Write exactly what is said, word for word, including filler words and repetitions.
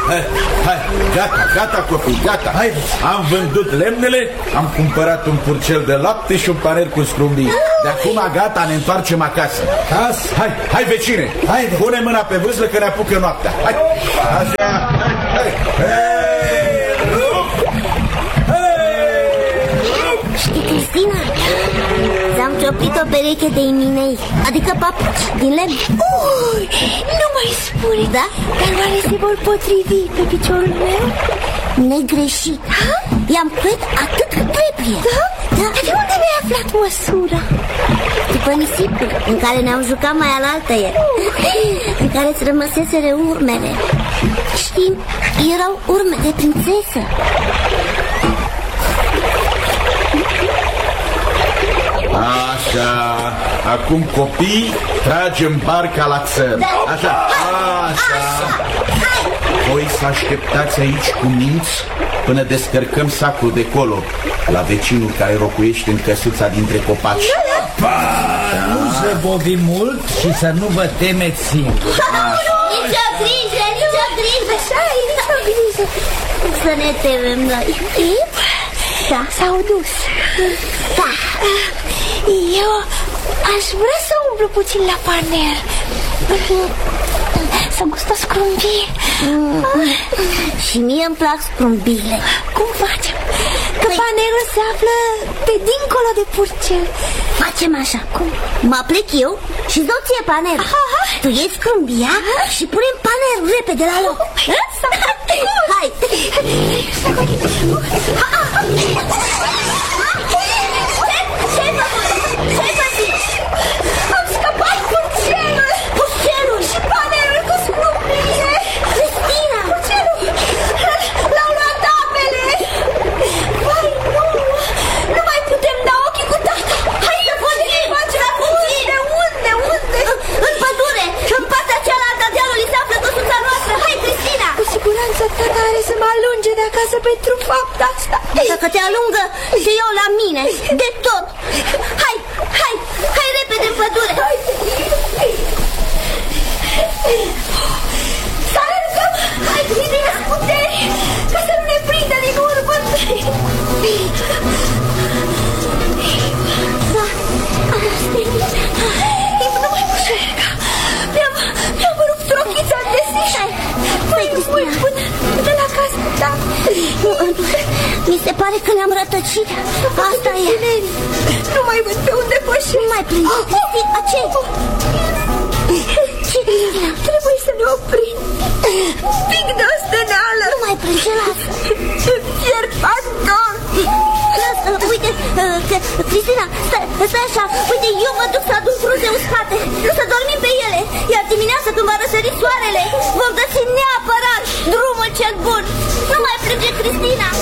Hai, hai, gata, gata copii, gata. Hai. Am vândut lemnele, am cumpărat un purcel de lapte și un paner cu scrumbii. De acum gata, ne întoarcem acasă. Acasă? Hai, hai vecine, hai, pune mâna pe vâslă că ne apucă noaptea. Hai, așa, hai, hei, rup! Hei! Știi, Cristina, ți-am cioplit o pereche de iminei, adică papuci din lemn. Ui, nu mai spune. Da? Dar oare se vor potrivi pe piciorul meu? Negreșit. I-am cred atât cât trebuie. Da? Da. Dar de unde mi-ai aflat măsura? După nisipul în care ne-am jucat mai alaltă ieri, în care îți rămăseseră urmele. Știi, erau urme de prințesă. Așa, acum copii, tragem barca la țărm. Da. Așa, așa. Voi să așteptați aici cu minți până descărcăm sacul de colo la vecinul care locuiește în căsuța dintre copaci. Pa, nu zăbovi mult și să nu vă temeți singur. Nici o grijă, nici o grijă. Așa e, nici o grijă. Să ne temem noi. Da, s-au dus. Da. Eu aș vrea să umblu puțin la paner, să gustă scrumbii. Și mie îmi plac scrumbile. Cum facem? Că panerul se află pe dincolo de purcel. Facem așa. Cum? Mă plec eu și dau ție paner. Tu iei scrumbia și punem panerul repede la loc. Hai. Ce-ai făcut? Ce-ai făcut? Am scăpat purcelul. Purcelul? Și panerul cu scrumbile. Cristina! Purcelul l-au luat apele. Vai, nu. Nu mai putem da ochii cu tata. Hai să vedem. Face la puțin. De unde? Unde? În pădure. În partea cealaltă a dealului se află căsuța noastră. Hai, Cristina! Cu siguranță tata are să mă alunge de acasă pentru fapta asta. Dacă te alungă, te iau la mine. De tot. Hai, hai, hai repede în pădure. Să alergăm. Hai, bine, puteri, ca să nu ne prindă din urmă. Da, asta e. Nu mai pușerca. Mi-am mi-am rupt rochița de sișai. Mai mult până, până la casă, da. Nu, mi se pare că ne-am rătăcit. Asta e. Nu mai văd pe unde pășim. Nu mai plânge, Cristina, ce? Ce, Cristina? Trebuie să ne oprim. Pic de ostenală. Nu mai plânge, lasă. Pierd pardon. Lasă, uite, că, Cristina, stai, stai așa. Uite, eu mă duc să adun frunze uscate, să dormim pe ele. Iar dimineața când va răsări soarele, vom găsi neapărat drumul cel bun. Nu mai plânge, Cristina.